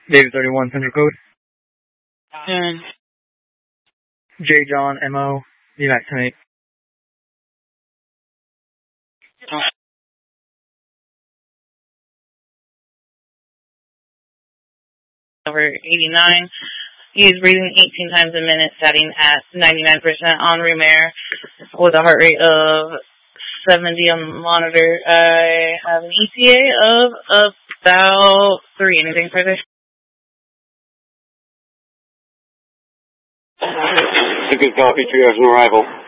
David 31, Central Code. And J. John, MO, United 10-8. over 89. He's breathing 18 times a minute, setting at 99% on room air with a heart rate of 70 on the monitor. I have an ETA of about 3. Anything further? It's a good copy, 3 hours on arrival.